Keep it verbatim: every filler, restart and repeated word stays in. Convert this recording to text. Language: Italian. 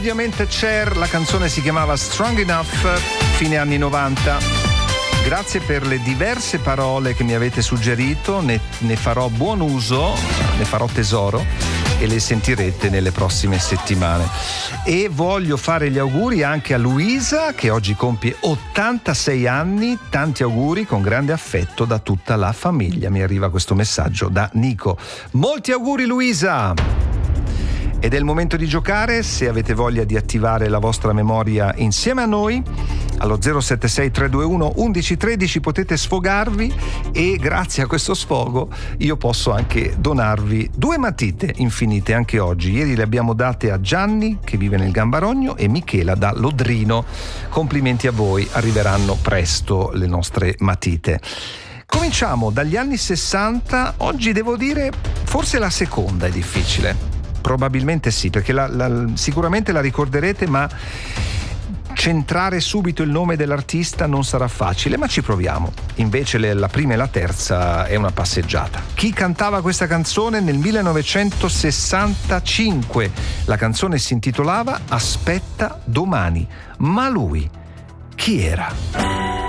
Ovviamente Cher, la canzone si chiamava Strong Enough, fine anni novanta. Grazie per le diverse parole che mi avete suggerito, ne, ne farò buon uso, ne farò tesoro e le sentirete nelle prossime settimane. E voglio fare gli auguri anche a Luisa, che oggi compie ottantasei anni. Tanti auguri con grande affetto da tutta la famiglia. Mi arriva questo messaggio da Nico. Molti auguri Luisa! Ed è il momento di giocare. Se avete voglia di attivare la vostra memoria insieme a noi, allo zero sette sei tre due uno uno uno uno tre potete sfogarvi e grazie a questo sfogo io posso anche donarvi due matite infinite anche oggi. Ieri le abbiamo date a Gianni, che vive nel Gambarogno, e Michela da Lodrino. Complimenti a voi, arriveranno presto le nostre matite. Cominciamo dagli anni sessanta. Oggi devo dire forse la seconda è difficile. Probabilmente sì, perché la, la, sicuramente la ricorderete, ma centrare subito il nome dell'artista non sarà facile, ma ci proviamo. Invece le, la prima e la terza è una passeggiata. Chi cantava questa canzone nel millenovecentosessantacinque? La canzone si intitolava Aspetta domani. Ma lui chi era?